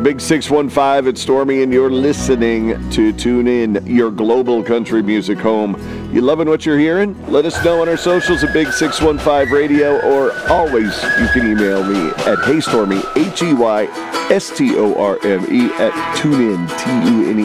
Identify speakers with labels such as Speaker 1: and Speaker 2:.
Speaker 1: Big 615 at Stormy, and you're listening to Tune In, your global country music home. You loving what you're hearing? Let us know on our socials at Big 615 Radio, or always you can email me at heystormy, HEYSTORME at TuneIn, TUNE.